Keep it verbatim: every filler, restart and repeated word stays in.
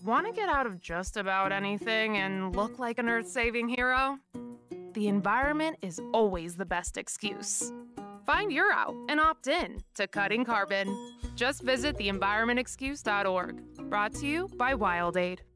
Want to get out of just about anything and look like an Earth-saving hero? The environment is always the best excuse. Find your out and opt in to Cutting Carbon. Just visit the environment excuse dot org. Brought to you by WildAid.